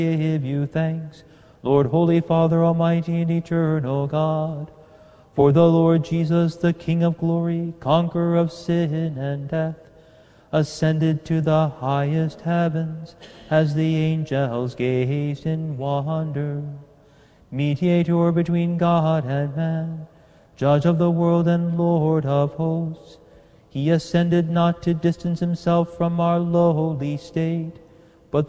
give you thanks, Lord, Holy Father, Almighty and Eternal God. For the Lord Jesus, the King of glory, conqueror of sin and death, ascended to the highest heavens as the angels gazed in wonder. Mediator between God and man, Judge of the world and Lord of hosts, he ascended not to distance himself from our lowly state,